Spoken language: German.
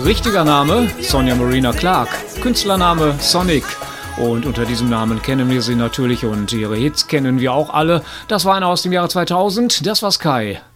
Richtiger Name Sonja Marina Clark, Künstlername Sonic. Und unter diesem Namen kennen wir sie natürlich und ihre Hits kennen wir auch alle. Das war einer aus dem Jahre 2000, das war Sky.